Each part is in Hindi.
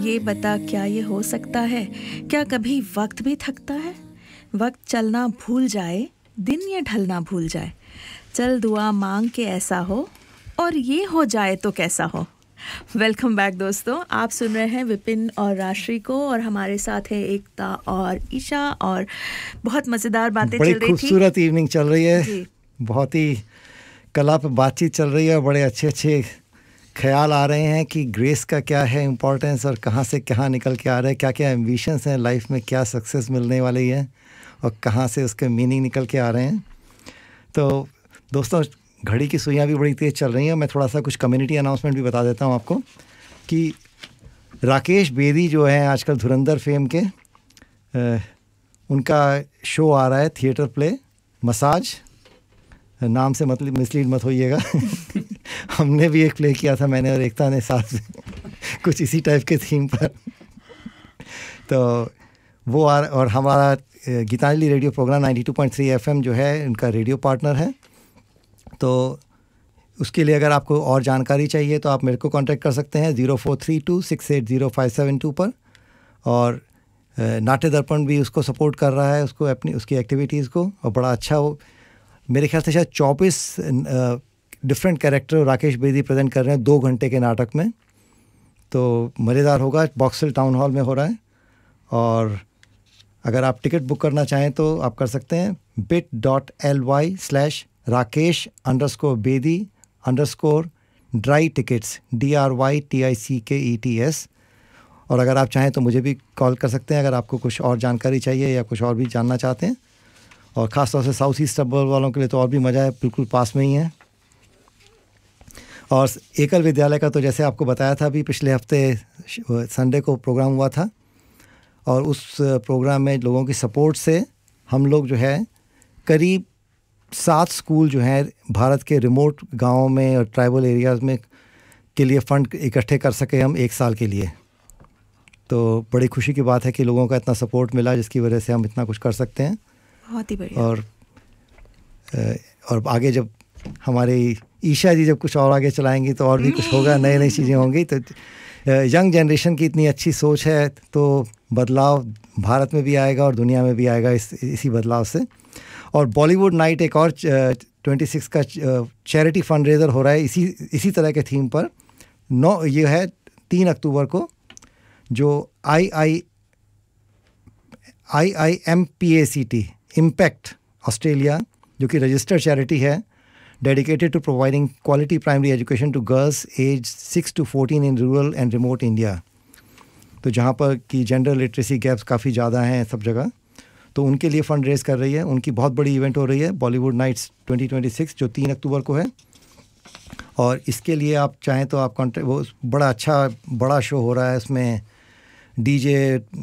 ये बता क्या ये हो सकता है, क्या कभी वक्त भी थकता है? वक्त चलना भूल जाए, दिन ये ढलना भूल जाए, चल दुआ मांग के ऐसा हो, और ये हो जाए तो कैसा हो। वेलकम बैक दोस्तों, आप सुन रहे हैं विपिन और राशि को, और हमारे साथ है एकता और ईशा, और बहुत मज़ेदार बातें चल रही थी। बड़ी खूबसूरत इवनिंग चल रही है, बहुत ही कला पे बातचीत चल रही है, और बड़े अच्छे अच्छे ख्याल आ रहे हैं कि ग्रेस का क्या है इम्पोर्टेंस, और कहाँ से कहाँ निकल के आ रहे हैं, क्या क्या एम्बिशंस हैं लाइफ में, क्या सक्सेस मिलने वाली है, और कहाँ से उसके मीनिंग निकल के आ रहे हैं। तो दोस्तों, घड़ी की सुइयाँ भी बड़ी तेज़ चल रही हैं। मैं थोड़ा सा कुछ कम्युनिटी अनाउंसमेंट भी बता देता हूँ आपको कि राकेश बेदी जो हैं आजकल धुरंधर फेम के, उनका शो आ रहा है, थिएटर प्ले मसाज, नाम से मतलब मिसलीड मत होइएगा। हमने भी एक प्ले किया था, मैंने और एकता ने साथ कुछ इसी टाइप के थीम पर। तो वो और हमारा गीतांजलि रेडियो प्रोग्राम 92.3 FM जो है, उनका रेडियो पार्टनर है। तो उसके लिए अगर आपको और जानकारी चाहिए तो आप मेरे को कांटेक्ट कर सकते हैं 0432680572 पर। और नाट्य दर्पण भी उसको सपोर्ट कर रहा है, उसकी एक्टिविटीज़ को, और बड़ा अच्छा वो, मेरे ख्याल से शायद 24 different character Rakesh Bedi present कर रहे हैं 2 घंटे के नाटक में। तो मज़ेदार होगा, बॉक्स हिल टाउन हॉल में हो रहा है। और अगर आप टिकट बुक करना चाहें तो आप कर सकते हैं bit.ly/rakesh_bedi_dry tickets DRYTICKETS। और अगर आप चाहें तो मुझे भी कॉल कर सकते हैं अगर आपको कुछ और जानकारी चाहिए या कुछ और भी जानना चाहते हैं। और ख़ास तौर से साउथ ईस्ट सबर वालों के लिए तो और भी मज़ा है, बिल्कुल पास में ही है। और एकल विद्यालय का तो जैसे आपको बताया था, अभी पिछले हफ्ते संडे को प्रोग्राम हुआ था, और उस प्रोग्राम में लोगों की सपोर्ट से हम लोग जो है करीब 7 स्कूल जो हैं भारत के रिमोट गाँवों में और ट्राइबल एरियाज़ में के लिए फ़ंड इकट्ठे कर सके हम 1 साल के लिए। तो बड़ी खुशी की बात है कि लोगों का इतना सपोर्ट मिला, जिसकी वजह से हम इतना कुछ कर सकते हैं। बहुत ही बढ़िया। और आगे जब हमारे ईशा जी जब कुछ और आगे चलाएंगी तो और भी कुछ होगा, नई नई चीज़ें होंगी। तो यंग जनरेशन की इतनी अच्छी सोच है, तो बदलाव भारत में भी आएगा और दुनिया में भी आएगा इसी बदलाव से। और बॉलीवुड नाइट एक और 26 का चैरिटी फंड रेजर हो रहा है इसी तरह के थीम पर। ये है 3 अक्टूबर को, जो IIMPACT इम्पैक्ट ऑस्ट्रेलिया, जो कि रजिस्टर्ड चैरिटी है, dedicated to providing quality primary education to girls as 6 to 14 in rural and remote India. तो जहाँ पर कि जेंडर लिटरेसी गैप्स काफ़ी ज़्यादा हैं सब जगह, तो उनके लिए फ़ंड रेज़ कर रही है। उनकी बहुत बड़ी इवेंट हो रही है, बॉलीवुड नाइट्स 2026, जो 3 अक्टूबर को है। और इसके लिए आप चाहें तो आप कॉन्टेक्ट, वो बड़ा शो हो रहा है, उसमें DJ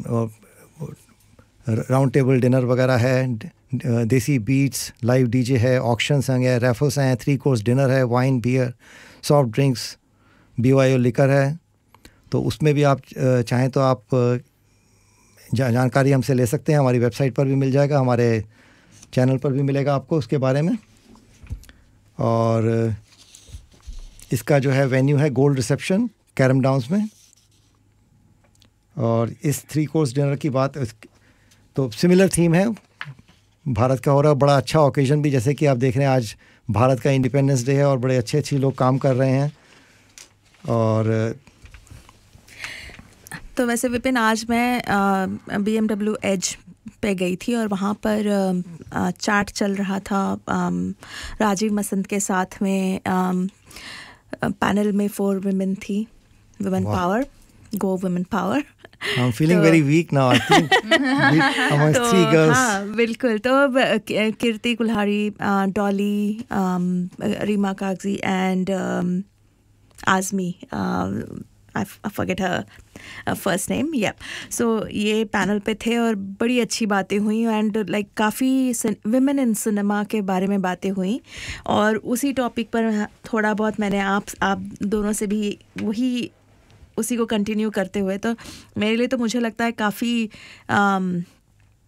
राउंड टेबल डिनर वगैरह है, देसी बीट्स, लाइव DJ है, ऑक्शंस हैं, रैफल्स हैं, 3 कोर्स डिनर है, wine, beer, soft drinks, BYO liquor है। तो उसमें भी आप चाहें तो आप जानकारी हमसे ले सकते हैं। हमारी वेबसाइट पर भी मिल जाएगा, हमारे चैनल पर भी मिलेगा आपको उसके बारे में। और इसका जो है वेन्यू है गोल्ड रिसेप्शन, कैरम डाउन्स में। और इस 3 कोर्स डिनर की बात तो सिमिलर थीम है, भारत का हो रहा है, बड़ा अच्छा ओकेजन भी, जैसे कि आप देख रहे हैं आज भारत का इंडिपेंडेंस डे है और बड़े अच्छे लोग काम कर रहे हैं। और तो वैसे विपिन, आज मैं BMW एज पे गई थी, और वहाँ पर चाट चल रहा था राजीव मसंत के साथ में। पैनल में 4 women थी, women power, go women power। I'm feeling very weak now, I think. Amongst 3 girls. हाँ बिल्कुल। तो कीर्ति कुल्हाड़ी, डॉली, रीमा कागजी and Azmi, I forget her first name, yeah. So ये पैनल पे थे और बड़ी अच्छी बातें हुई, एंड लाइक काफ़ी विमेन इन सिनेमा के बारे में बातें हुई। और उसी टॉपिक पर थोड़ा बहुत मैंने आप दोनों से भी उसी को कंटिन्यू करते हुए, तो मेरे लिए तो मुझे लगता है काफ़ी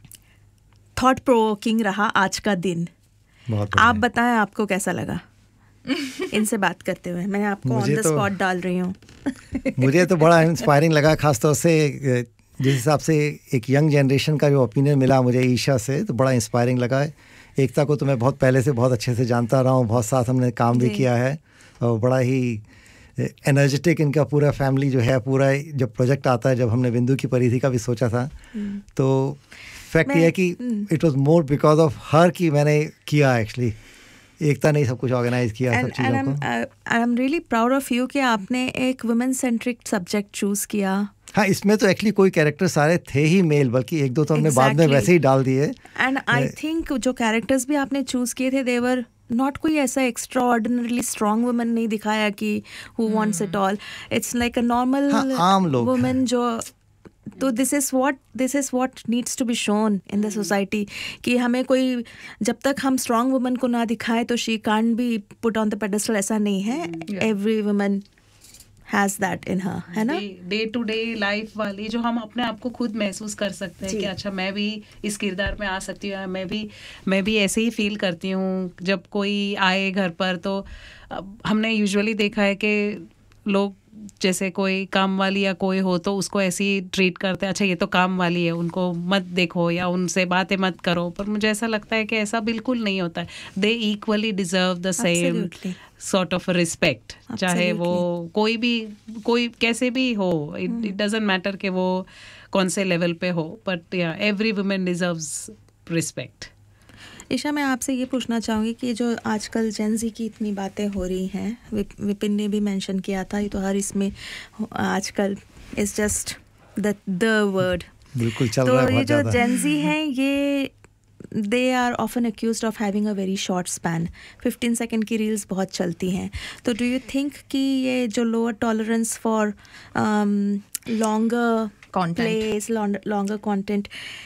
थॉट प्रोवोकिंग रहा आज का दिन। आप बताएं, आपको कैसा लगा? इनसे बात करते हुए? मैं आपको ऑन द स्पॉट डाल रही हूँ। मुझे तो बड़ा इंस्पायरिंग लगा, खासतौर से जिस हिसाब से एक यंग जनरेशन का जो ओपिनियन मिला मुझे ईशा से, तो बड़ा इंस्पायरिंग लगा। एकता को तो मैं बहुत पहले से बहुत अच्छे से जानता रहा हूँ, बहुत साथ हमने काम भी किया है, और बड़ा ही एनर्जेटिक इनका पूरा फैमिली जो है। पूरा जब प्रोजेक्ट आता है, जब हमने बिंदु की परिधि का भी सोचा था, तो फैक्ट ये है कि it was more because of her कि मैंने किया एक्चुअली। एकता ने सब कुछ ऑर्गेनाइज किया, सब चीज़ों को। I am really proud of you कि आपने एक वुमेन सेंट्रिक सब्जेक्ट चूज किया। हाँ, इसमें तो एक्चुअली कोई कैरेक्टर सारे थे ही मेल, बल्कि एक दो तो हमने बाद में वैसे ही डाल दिए। एंड आई थिंक जो कैरेक्टर्स भी आपने चूज किए थे, देवर नॉट कोई ऐसा एक्स्ट्रा ऑर्डिनरीली स्ट्रॉन्ग वुमन नहीं दिखाया कि who wants it all. It's like a normal woman जो, तो this is what needs to be shown in the society, कि हमें कोई, जब तक हम स्ट्रॉन्ग वुमन को ना दिखाएं तो she can't be put on the pedestal. ऐसा नहीं है, every woman has that in हर, है ना। डे टू डे लाइफ वाली जो हम अपने आप को खुद महसूस कर सकते हैं कि अच्छा मैं भी इस किरदार में आ सकती हूँ, मैं भी ऐसे ही फील करती हूँ। जब कोई आए घर पर तो हमने यूजुअली देखा है कि लोग जैसे कोई काम वाली या कोई हो तो उसको ऐसे ही ट्रीट करते हैं, अच्छा ये तो काम वाली है, उनको मत देखो या उनसे बातें मत करो। पर मुझे ऐसा लगता है कि ऐसा बिल्कुल नहीं होता है। दे equally deserve the same sort of respect, चाहे वो कोई कैसे भी हो, इट डजंट मैटर कि वो कौन से लेवल पे हो, बट या every woman deserves respect. Isha, मैं आपसे ये पूछना चाहूँगी कि जो आजकल जेनजी की इतनी बातें हो रही हैं, विपिन ने भी मेंशन किया था, ये तो हर इसमें आजकल इज जस्ट द वर्ड बिल्कुल चल रहा है। तो ये जो जेनजी हैं, ये they are often accused of having a very short span. 15 second की रील्स बहुत चलती हैं। तो डू यू थिंक कि ये जो lower tolerance for longer place, longer content,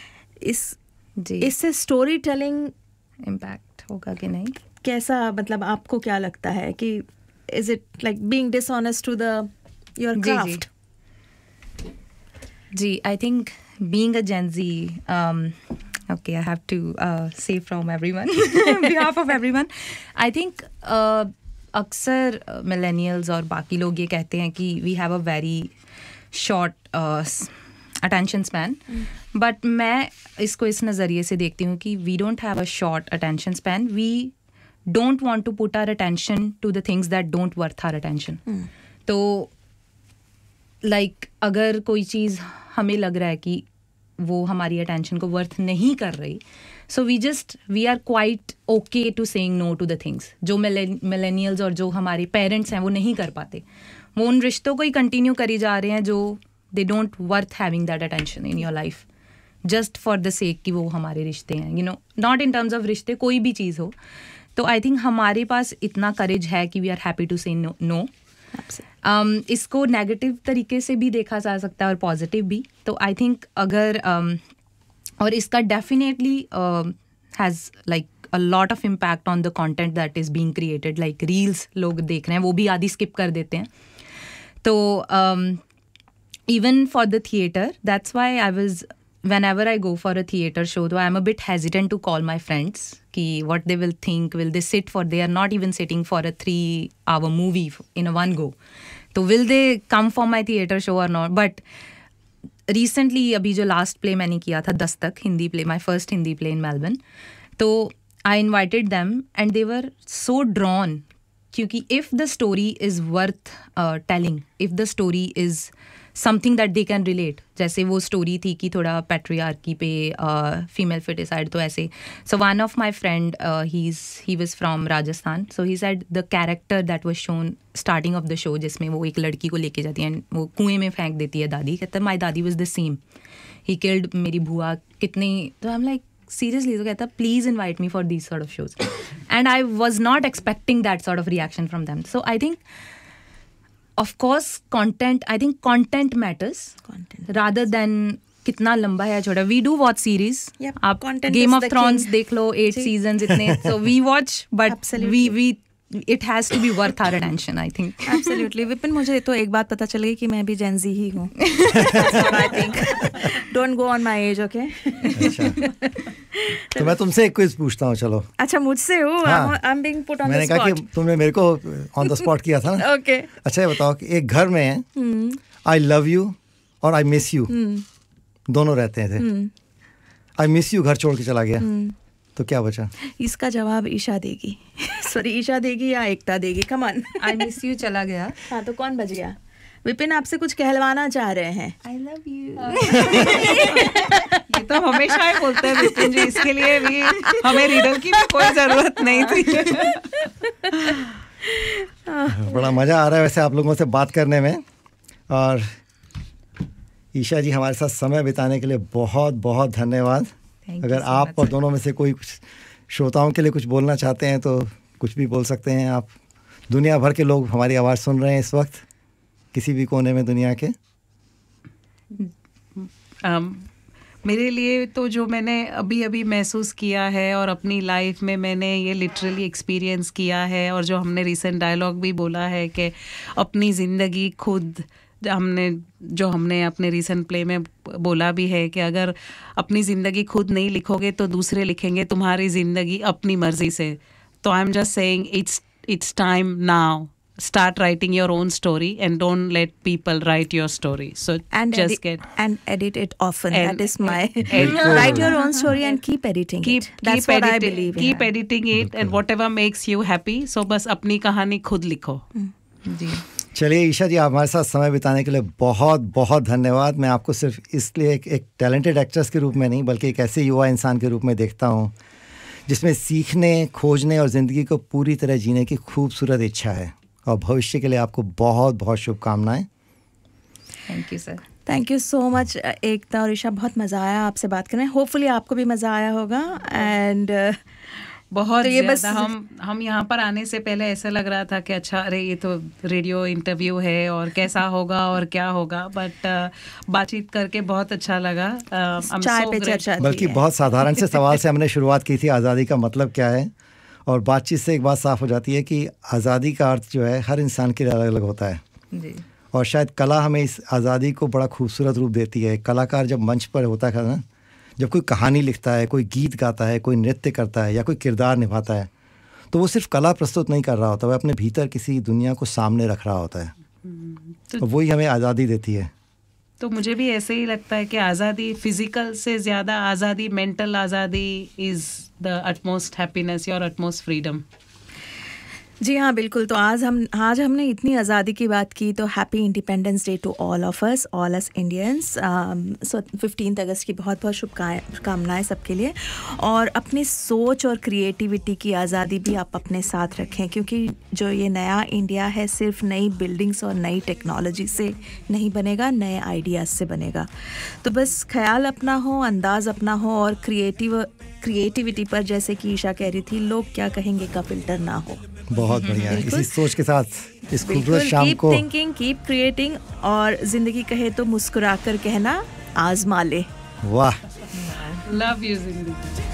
इससे स्टोरी टेलिंग इम्पैक्ट होगा कि नहीं? कैसा, मतलब आपको क्या लगता है कि is it like being dishonest to the your craft? Ji, I think being a gen Zee, okay, I have to say from everyone, behalf of everyone, I think अक्सर millennials और बाकी लोग ये कहते हैं कि we have a very short attention span, but मैं इसको इस नज़रिए से देखती हूँ कि we don't have a short attention span, we don't want to put our attention to the things that don't worth our attention. तो like अगर कोई चीज़ हमें लग रहा है कि वो हमारी अटेंशन को वर्थ नहीं कर रही, so we are quite okay to saying no to the things जो मिलेनियल्स और जो हमारे पेरेंट्स हैं वो नहीं कर पाते। वो उन रिश्तों को ही कंटिन्यू करी जा रहे हैं जो they don't worth having that attention in your life, just for the sake कि वो हमारे रिश्ते हैं, you know, not in terms of रिश्ते, कोई भी चीज़ हो। तो आई थिंक हमारे पास इतना करेज है कि वी आर हैप्पी टू से नो। इसको नेगेटिव तरीके से भी देखा जा सकता है और पॉजिटिव भी। तो आई थिंक अगर और इसका definitely has like a lot of impact on the content that is being created, like reels लोग देख रहे हैं, वो भी आधी स्किप कर देते हैं। तो even for the theatre, that's why I was whenever I go for a theater show, though I'm a bit hesitant to call my friends ki what they will think, will they sit for, they are not even sitting for a 3-hour movie in a one go, so will they come for my theater show or not? But recently abhi jo last play maine kiya tha Dastak, Hindi play, my first Hindi play in Melbourne, so I invited them and they were so drawn kyunki if the story is worth telling, if the story is something that they can relate, जैसे वो स्टोरी थी कि थोड़ा पैट्रियार्की पे फीमेल फिटिसाइड, तो ऐसे। So one of my friend he was from Rajasthan, so he said the character that was shown starting of the show, जिसमें वो एक लड़की को लेके जाती है एंड वो कुएं में फेंक देती है दादी, कहता है माई दादी was the same, he killed मेरी बुआ कितनी। तो आई एम लाइक सीरियसली? तो कहता please invite me for these sort of shows, and I was not expecting that sort of reaction from them. So I think of course content, I think content matters rather than कितना लंबा है या छोटा। we do watch series, आप Game of Thrones देख लो, 8 seasons इतने, so we watch, but we it has to be worth our attention, I think. Absolutely. Vipin, मुझे तो एक बात पता चल गई कि मैं भी Gen Z ही हूँ। I think don't go on my age, okay? तो मैं तुमसे एक क्विज पूछता हूँ, चलो। अच्छा, मुझसे हो? हाँ। I'm being put on the मैंने कहा spot. कि तुमने मेरे को ऑन द स्पॉट किया था ना। Okay. अच्छा ये बताओ कि एक घर में आई लव यू और आई मिस यू दोनों रहते थे। आई मिस यू घर छोड़ के चला गया, तो क्या बचा? इसका जवाब ईशा देगी। सॉरी, ईशा देगी या एकता देगी? Come on. I miss you चला गया। हाँ, तो कौन बच गया? विपिन आपसे कुछ कहलवाना चाह रहे हैं। I love you. ये तो हमेशा ही बोलते हैं विपिन जी, इसके लिए भी हमें रिडल की भी कोई जरूरत नहीं थी। बड़ा मज़ा आ रहा है वैसे आप लोगों से बात करने में। और ईशा जी, हमारे साथ समय बिताने के लिए बहुत बहुत धन्यवाद। अगर आप और दोनों में से कोई कुछ श्रोताओं के लिए कुछ बोलना चाहते हैं तो कुछ भी बोल सकते हैं आप। दुनिया भर के लोग हमारी आवाज़ सुन रहे हैं इस वक्त, किसी भी कोने में दुनिया के। मेरे लिए तो जो मैंने अभी अभी महसूस किया है और अपनी लाइफ में मैंने ये लिटरली एक्सपीरियंस किया है, और जो हमने रिसेंट डायलॉग भी बोला है कि अपनी ज़िंदगी खुद, हमने अपने रिसेंट प्ले में बोला भी है कि अगर अपनी ज़िंदगी खुद नहीं लिखोगे तो दूसरे लिखेंगे तुम्हारी ज़िंदगी अपनी मर्ज़ी से। तो I am just saying it's time now, start writing your own story and don't let people write your story. So And just edit it often. And- That is my and- write your own story and keep editing it. That's what I believe in. keep editing it and whatever makes you happy. So बस अपनी कहानी खुद लिखो। जी, चलिए ईशा जी, आप हमारे साथ समय बिताने के लिए बहुत बहुत धन्यवाद। मैं आपको सिर्फ इसलिए एक टैलेंटेड एक्ट्रेस के रूप में नहीं, बल्कि एक ऐसे युवा इंसान के रूप में देखता हूँ जिसमें सीखने, खोजने और ज़िंदगी को पूरी तरह जीने की खूबसूरत इच्छा है। और भविष्य के लिए आपको बहुत बहुत शुभकामनाएं। Thank you sir. Thank you so much एकता और ईशा, बहुत मज़ा आया आपसे बात करने। होपफुली आपको भी मज़ा आया होगा। एंड बहुत तो ये बस ज़्यादा हम यहाँ पर आने से पहले ऐसा लग रहा था कि अच्छा, अरे ये तो रेडियो इंटरव्यू है और कैसा होगा और क्या होगा, बट बातचीत करके बहुत अच्छा लगा। चाय पे चर्चा बल्कि बहुत साधारण से सवाल से हमने शुरुआत की थी, आज़ादी का मतलब क्या है। और बातचीत से एक बात साफ हो जाती है कि आज़ादी का अर्थ जो है हर इंसान के लिए अलग अलग होता है। जी, और शायद कला हमें इस आज़ादी को बड़ा खूबसूरत रूप देती है। कलाकार जब मंच पर होता है ना, जब कोई कहानी लिखता है, कोई गीत गाता है, कोई नृत्य करता है या कोई किरदार निभाता है, तो वो सिर्फ कला प्रस्तुत नहीं कर रहा होता, वह अपने भीतर किसी दुनिया को सामने रख रहा होता है। तो वही हमें आज़ादी देती है। तो मुझे भी ऐसे ही लगता है कि आज़ादी फिजिकल से ज़्यादा आज़ादी, मेंटल आज़ादी is the utmost happiness, your utmost freedom. जी हाँ, बिल्कुल। तो आज हमने इतनी आज़ादी की बात की, तो happy independence day to all of us, all us Indians. सो 15 अगस्त की बहुत बहुत शुभकामनाएं सबके लिए। और अपनी सोच और क्रिएटिविटी की आज़ादी भी आप अपने साथ रखें, क्योंकि जो ये नया इंडिया है सिर्फ नई बिल्डिंग्स और नई टेक्नोलॉजी से नहीं बनेगा, नए आइडियाज़ से बनेगा। तो बस ख्याल अपना हो, अंदाज़ अपना हो, और क्रिएटिविटी पर, जैसे कि ईशा कह रही थी, लोग क्या कहेंगे का फिल्टर ना हो। बहुत बढ़िया। इसी सोच के साथ इस खूबसूरत बिल्कुल, शाम कीप को थिंकिंग, कीप क्रिएटिंग, और जिंदगी कहे तो मुस्कुरा कर कहना आजमा ले। वाह। लव यू जिंदगी।